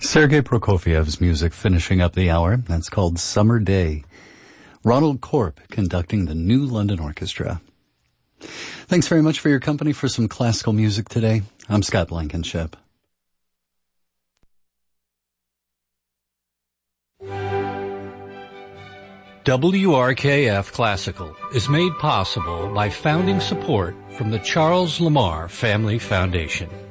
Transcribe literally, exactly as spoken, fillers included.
Sergei Prokofiev's music finishing up the hour. That's called Summer Day. Ronald Korp conducting the New London Orchestra. Thanks very much for your company for some classical music today. I'm Scott Blankenship. W R K F Classical is made possible by founding support from the Charles Lamar Family Foundation.